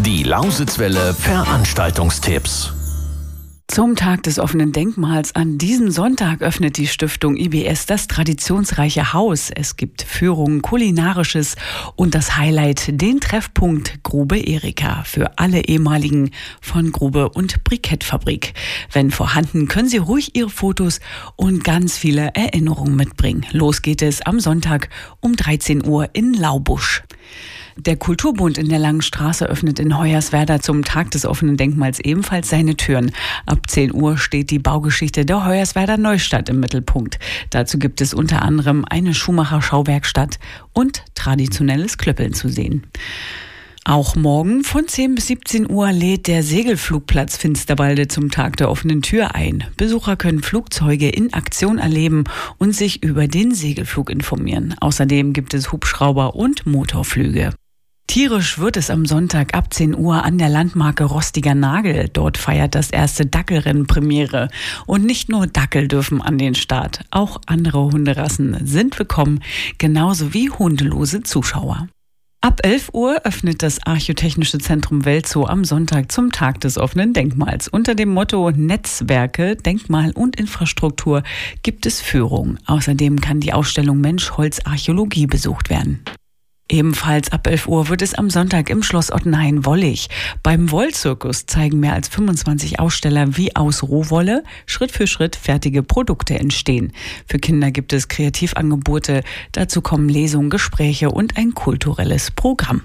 Die Lausitzwelle Veranstaltungstipps. Zum Tag des offenen Denkmals an diesem Sonntag öffnet die Stiftung IBS das traditionsreiche Haus. Es gibt Führungen, Kulinarisches und das Highlight, den Treffpunkt Grube Erika für alle ehemaligen von Grube und Brikettfabrik. Wenn vorhanden, können Sie ruhig Ihre Fotos und ganz viele Erinnerungen mitbringen. Los geht es am Sonntag um 13 Uhr in Laubusch. Der Kulturbund in der Langen Straße öffnet in Hoyerswerda zum Tag des offenen Denkmals ebenfalls seine Türen. Ab 10 Uhr steht die Baugeschichte der Hoyerswerda Neustadt im Mittelpunkt. Dazu gibt es unter anderem eine Schuhmacher-Schauwerkstatt und traditionelles Klöppeln zu sehen. Auch morgen von 10 bis 17 Uhr lädt der Segelflugplatz Finsterwalde zum Tag der offenen Tür ein. Besucher können Flugzeuge in Aktion erleben und sich über den Segelflug informieren. Außerdem gibt es Hubschrauber und Motorflüge. Tierisch wird es am Sonntag ab 10 Uhr an der Landmarke Rostiger Nagel. Dort feiert das erste Dackelrennen Premiere. Und nicht nur Dackel dürfen an den Start. Auch andere Hunderassen sind willkommen, genauso wie hundelose Zuschauer. Ab 11 Uhr öffnet das Archäotechnische Zentrum Welzow am Sonntag zum Tag des offenen Denkmals. Unter dem Motto Netzwerke, Denkmal und Infrastruktur gibt es Führung. Außerdem kann die Ausstellung Mensch, Holz, Archäologie besucht werden. Ebenfalls ab 11 Uhr wird es am Sonntag im Schloss Ottenhain-Wollig. Beim Wollzirkus zeigen mehr als 25 Aussteller, wie aus Rohwolle Schritt für Schritt fertige Produkte entstehen. Für Kinder gibt es Kreativangebote. Dazu kommen Lesungen, Gespräche und ein kulturelles Programm.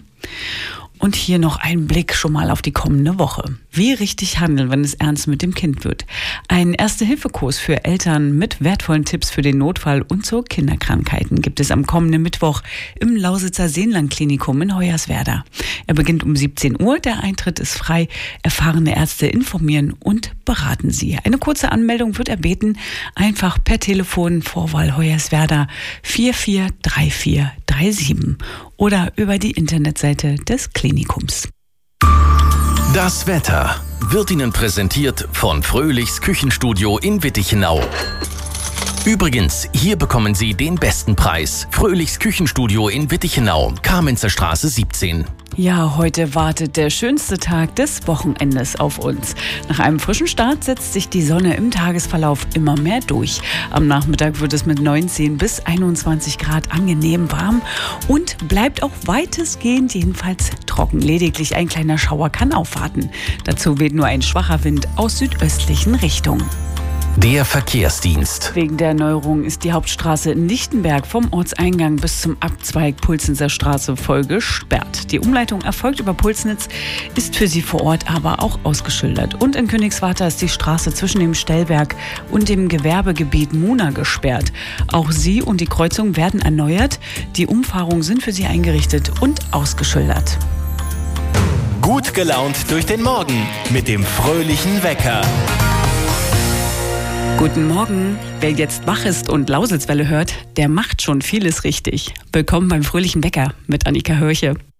Und hier noch ein Blick schon mal auf die kommende Woche. Wie richtig handeln, wenn es ernst mit dem Kind wird. Ein Erste-Hilfe-Kurs für Eltern mit wertvollen Tipps für den Notfall und zu Kinderkrankheiten gibt es am kommenden Mittwoch im Lausitzer Seenland-Klinikum in Hoyerswerda. Er beginnt um 17 Uhr, der Eintritt ist frei. Erfahrene Ärzte informieren und beraten Sie. Eine kurze Anmeldung wird erbeten, einfach per Telefon Vorwahl Hoyerswerda 443437 oder über die Internetseite des Klinikums. Das Wetter wird Ihnen präsentiert von Fröhlichs Küchenstudio in Wittichenau. Übrigens, hier bekommen Sie den besten Preis. Fröhlichs Küchenstudio in Wittichenau, Kamenzer Straße 17. Ja, heute wartet der schönste Tag des Wochenendes auf uns. Nach einem frischen Start setzt sich die Sonne im Tagesverlauf immer mehr durch. Am Nachmittag wird es mit 19 bis 21 Grad angenehm warm und bleibt auch weitestgehend jedenfalls trocken. Lediglich ein kleiner Schauer kann aufwarten. Dazu weht nur ein schwacher Wind aus südöstlichen Richtungen. Der Verkehrsdienst. Wegen der Erneuerung ist die Hauptstraße in Lichtenberg vom Ortseingang bis zum Abzweig Pulsnitzer Straße voll gesperrt. Die Umleitung erfolgt über Pulsnitz, ist für Sie vor Ort aber auch ausgeschildert. Und in Königswarter ist die Straße zwischen dem Stellwerk und dem Gewerbegebiet Muna gesperrt. Auch sie und die Kreuzung werden erneuert. Die Umfahrungen sind für Sie eingerichtet und ausgeschildert. Gut gelaunt durch den Morgen mit dem fröhlichen Wecker. Guten Morgen. Wer jetzt wach ist und Lausitzwelle hört, der macht schon vieles richtig. Willkommen beim fröhlichen Wecker mit Annika Hörche.